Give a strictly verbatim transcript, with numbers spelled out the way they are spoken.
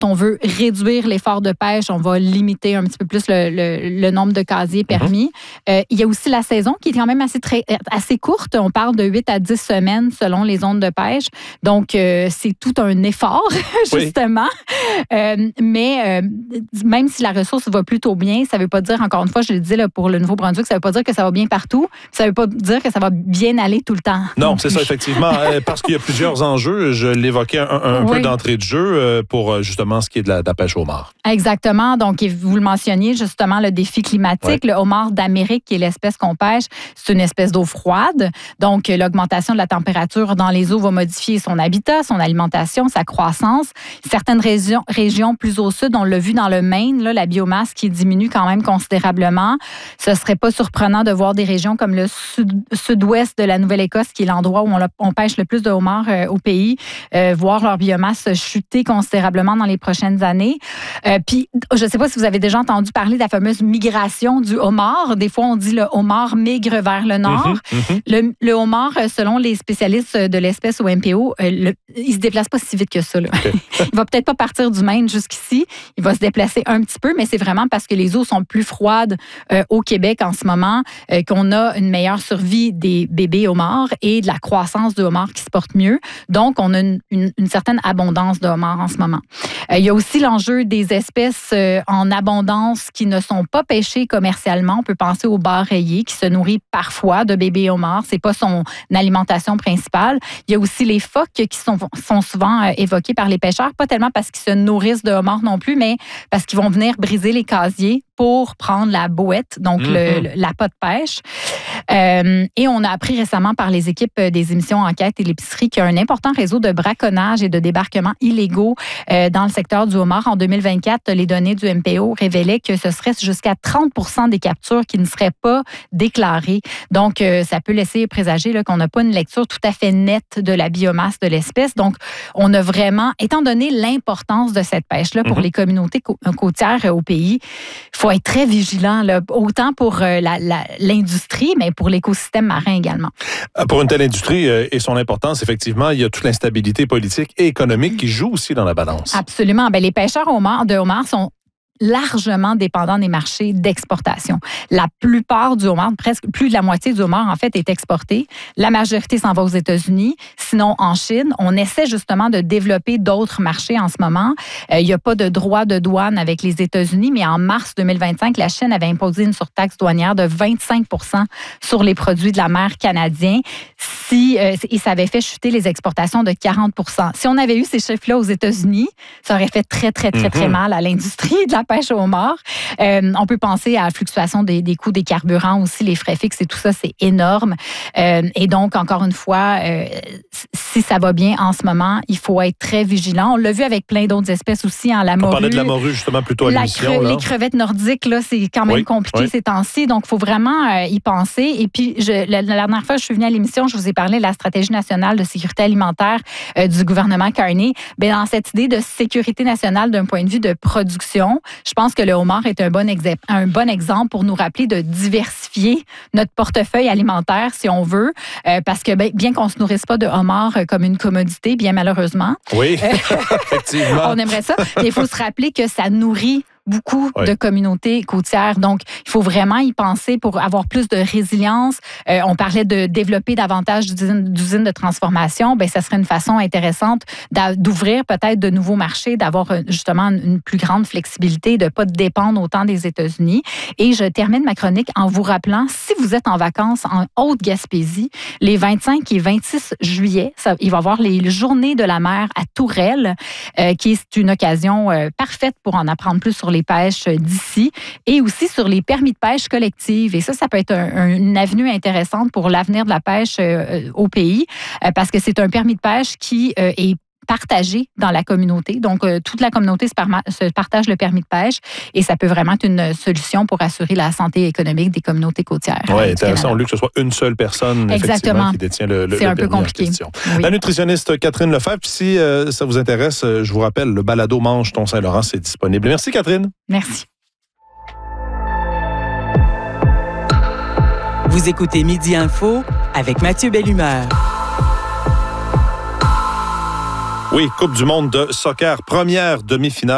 on veut réduire l'effort de pêche, on va limiter un petit peu plus le, le, le nombre de casiers permis. Mm-hmm. Euh, il y a aussi la saison qui est quand même assez, très, assez courte. On parle de huit à dix semaines selon les zones de pêche. Donc, euh, c'est tout un effort, justement. Oui. Euh, mais euh, même si la ressource va plutôt bien, ça ne veut pas dire, encore une fois, je le dis là, pour le Nouveau-Brunswick, ça ne veut pas dire que ça va bien partout. Ça ne veut pas dire que ça va bien aller tout le temps. Non, c'est ça, effectivement. Parce qu'il y a plusieurs enjeux. Je l'évoquais un, un oui. peu d'entrée de jeu pour justement ce qui est de la, de la pêche au homard. Exactement. Donc, vous le mentionniez, justement, le défi climatique. Oui. Le homard d'Amérique, qui est l'espèce qu'on pêche, c'est une espèce d'eau froide. Donc, l'augmentation de la température dans les eaux va modifier son habitat, son alimentation, sa croissance. Certaines régions, régions plus au sud, on l'a vu dans le Maine, là, la biomasse qui diminue quand même considérablement. Ce ne serait pas surprenant de voir des régions comme le sud, sud-ouest de la Nouvelle-Écosse, qui est l'endroit où on, on pêche le plus de homards euh, au pays, euh, voir leur biomasse chuter considérablement dans les prochaines années. Euh, puis, je ne sais pas si vous avez déjà entendu parler de la fameuse migration du homard. Des fois, on dit le homard migre vers le nord. Mm-hmm, mm-hmm. Le, le homard, selon les spécialistes de l'espèce au M P O, euh, le, il ne se déplace pas si vite que ça. Là. Okay. Il va peut-être pas partir du Maine jusqu'ici. Il va se déplacer un petit peu, mais c'est vraiment parce que les eaux sont plus froides euh, au Québec en ce moment euh, qu'on a une meilleure survie des bébés homards et de la croissance du homard qui se porte mieux. Donc, on a une, une, une certaine abondance de homards en ce moment. Euh, il y a aussi l'enjeu des espèces euh, en abondance qui ne sont pas pêchées commercialement. On peut penser au bar rayé qui se nourrit parfois de bébés homards. C'est pas son alimentation principale. Il y a aussi les phoques qui sont, sont souvent euh, évoqués par les pêcheurs, pas tellement parce qu'ils se nourrissent de homards non plus, mais parce qu'ils vont venir briser les casiers pour prendre la bouette, donc mm-hmm. le, l'appât de pêche. Euh, et on a appris récemment par les équipes des émissions Enquête et l'épicerie qu'il y a un important réseau de braconnage et de débarquement illégaux euh, dans le secteur du homard. En deux mille vingt-quatre, les données du M P O révélaient que ce serait jusqu'à trente pour cent des captures qui ne seraient pas déclarées. Donc, euh, ça peut laisser présager là, qu'on n'a pas une lecture tout à fait nette de la biomasse de l'espèce. Donc, on a vraiment, étant donné l'importance de cette pêche-là pour mm-hmm. les communautés côtières au pays, il faut être très vigilant, là, autant pour euh, la, la, l'industrie, mais pour l'écosystème marin également. Pour une telle industrie euh, et son importance, effectivement, il y a toute l'instabilité politique et économique qui joue aussi dans la balance. Absolument. Bien, les pêcheurs homards, de homards sont largement dépendant des marchés d'exportation. La plupart du homard, presque plus de la moitié du homard, en fait, est exporté. La majorité s'en va aux États-Unis, sinon en Chine. On essaie justement de développer d'autres marchés en ce moment. Euh, il n'y a pas de droit de douane avec les États-Unis, mais en mars deux mille vingt-cinq, la Chine avait imposé une surtaxe douanière de vingt-cinq pour cent sur les produits de la mer canadiens. Si, euh, et ça avait fait chuter les exportations de quarante pour cent. Si on avait eu ces chiffres-là aux États-Unis, ça aurait fait très, très, très, très mal à l'industrie de la pêche au homard. Euh, on peut penser à la fluctuation des, des coûts des carburants aussi, les frais fixes et tout ça, c'est énorme. Euh, et donc, encore une fois, euh, si ça va bien en ce moment, il faut être très vigilant. On l'a vu avec plein d'autres espèces aussi, hein, la morue. On parlait de la morue justement plutôt à l'émission. Cre- les crevettes nordiques, là, c'est quand même oui, compliqué oui. ces temps-ci, donc il faut vraiment euh, y penser. Et puis, je, la, la dernière fois que je suis venue à l'émission, je vous ai parlé de la stratégie nationale de sécurité alimentaire euh, du gouvernement Carney. Bien, dans cette idée de sécurité nationale d'un point de vue de production, je pense que le homard est un bon, exe- un bon exemple pour nous rappeler de diversifier notre portefeuille alimentaire, si on veut, euh, parce que ben, bien qu'on ne se nourrisse pas de homard comme une commodité, bien malheureusement. Oui, effectivement. On aimerait ça, mais il faut se rappeler que ça nourrit beaucoup oui. de communautés côtières. Donc, il faut vraiment y penser pour avoir plus de résilience. Euh, on parlait de développer davantage d'usines, d'usines de transformation. Bien, ça serait une façon intéressante d'ouvrir peut-être de nouveaux marchés, d'avoir justement une plus grande flexibilité, de ne pas dépendre autant des États-Unis. Et je termine ma chronique en vous rappelant, si vous êtes en vacances en Haute-Gaspésie, les vingt-cinq et vingt-six juillet, ça, il va y avoir les Journées de la mer à Tourelle, euh, qui est une occasion euh, parfaite pour en apprendre plus sur les pêches d'ici et aussi sur les permis de pêche collective. Et ça, ça peut être un, un, une avenue intéressante pour l'avenir de la pêche euh, au pays euh, parce que c'est un permis de pêche qui euh, est partagé dans la communauté. Donc, euh, toute la communauté se, parma- se partage le permis de pêche et ça peut vraiment être une solution pour assurer la santé économique des communautés côtières. Oui, intéressant. Au lieu que ce soit une seule personne effectivement, qui détient le, le, c'est le un peu compliqué. Oui. La nutritionniste Catherine Lefebvre, si euh, ça vous intéresse, je vous rappelle, le balado Mange ton Saint-Laurent, c'est disponible. Merci, Catherine. Merci. Vous écoutez Midi Info avec Mathieu Bellumeur. Oui, Coupe du monde de soccer, première demi-finale.